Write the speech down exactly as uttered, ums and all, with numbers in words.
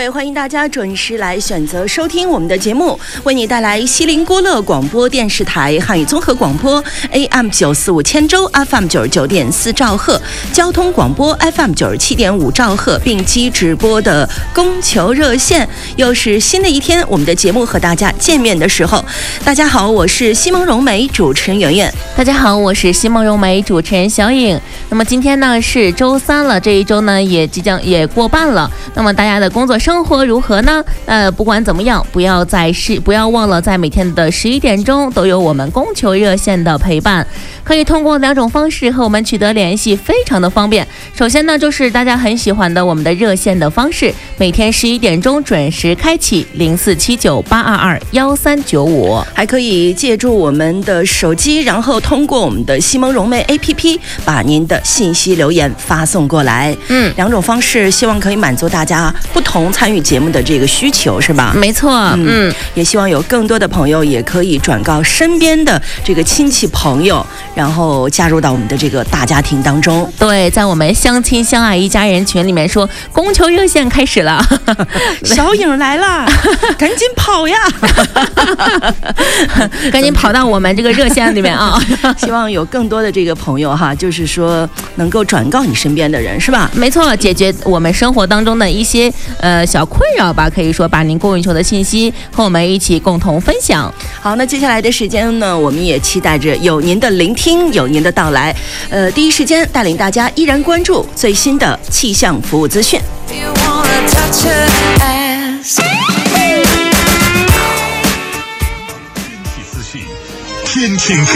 位，欢迎大家准时来选择收听我们的节目，为你带来西林郭勒广播电视台汉语综合广播 A M 九四五千州 F M 九十九点四兆赫，交通广播 F M 九十七点五兆赫，并机直播的供求热线。又是新的一天，我们的节目和大家见面的时候。大家好，我是西蒙蓉梅，主持人圆圆。 大家好，我是西蒙蓉梅，主持人小颖。那么今天呢是周三了，这一周呢也即将也过半了。那么大家的工作生活如何呢？呃，不管怎么样，不要在十不要忘了在每天的十一点钟都有我们供求热线的陪伴，可以通过两种方式和我们取得联系，非常的方便。首先呢，就是大家很喜欢的我们的热线的方式，每天十一点钟准时开启零四七九八二二幺三九五， 还可以借助我们的手机，然后通过我们的西蒙蓉梅 A P P 把您的信息留言发送过来。嗯，两种方式，希望可以满足大家不同参与节目的这个需求，是吧？ 没错，嗯， 嗯，也希望有更多的朋友也可以转告身边的这个亲戚朋友，然后加入到我们的这个大家庭当中。 对，在我们相亲相爱一家人群里面说，供求热线开始了， 小颖来啦，赶紧跑呀！ 赶紧跑到我们这个热线里面啊！ 希望有更多的这个朋友哈，就是说能够转告你身边的人，是吧？ 没错，解决我们生活当中的一些呃小困扰吧，可以说把您供求的信息和我们一起共同分享。 好，那接下来的时间呢，我们也期待着有您的聆听，有您的到来。呃，第一时间带领大家依然关注最新的气象服务资讯。 天气资讯，天天给